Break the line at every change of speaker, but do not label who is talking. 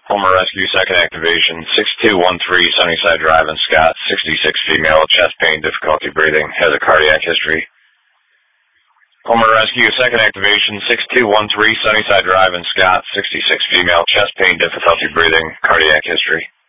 Homer Rescue, second activation, 6213 Sunnyside Drive in Scott, 66 female, chest pain, difficulty breathing, has a cardiac history. Homer Rescue, second activation, 6213 Sunnyside Drive in Scott, 66 female, chest pain, difficulty breathing, cardiac history.